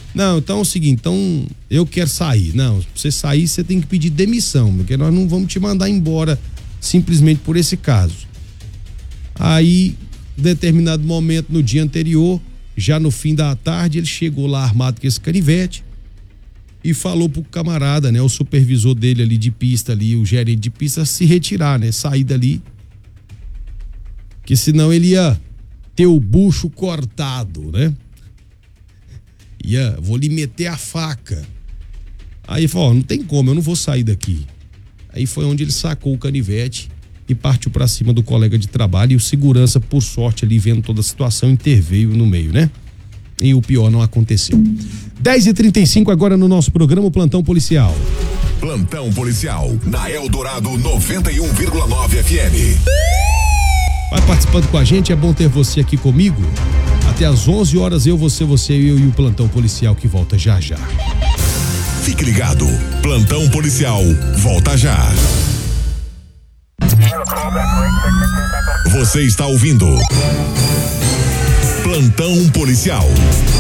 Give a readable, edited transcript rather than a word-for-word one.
Não, então é o seguinte, então eu quero sair. Não, pra você sair, você tem que pedir demissão, porque nós não vamos te mandar embora simplesmente por esse caso. Aí, em determinado momento no dia anterior, já no fim da tarde, ele chegou lá armado com esse canivete e falou pro camarada, né, o supervisor dele ali de pista ali, o gerente de pista, se retirar, né, sair dali, que senão ele ia ter o bucho cortado, né? Vou lhe meter a faca. Aí ele falou, não tem como, eu não vou sair daqui. Aí foi onde ele sacou o canivete e partiu pra cima do colega de trabalho, e o segurança, por sorte, ali vendo toda a situação, interveio no meio, né? E o pior não aconteceu. 10h35 agora no nosso programa, o Plantão Policial. Plantão Policial, na Eldorado 91,9 FM. Vai participando com a gente, é bom ter você aqui comigo. Até às 11 horas, eu e o Plantão Policial, que volta já já. Fique ligado, Plantão Policial volta já. Você está ouvindo Plantão Policial.